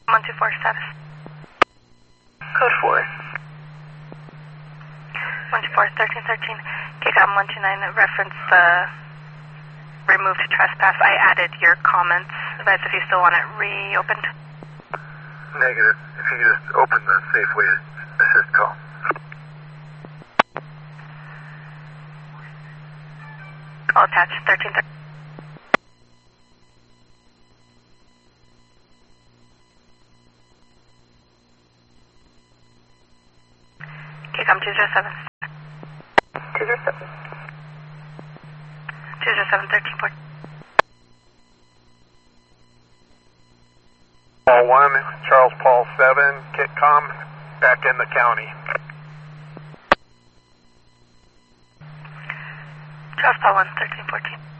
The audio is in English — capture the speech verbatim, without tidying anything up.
one two four status. Code four. one two four, thirteen thirteen. K C O M one two nine, reference the removed trespass. I added your comments. Advise if you still want it reopened. Negative. If you could just open the Safeway assist call. All attached, thirteen thirteen. K C O M two zero seven. two zero seven. two zero seven, thirteen fourteen. Paul one, Charles Paul seven, K C O M, back in the county. Charles Paul one, thirteen fourteen.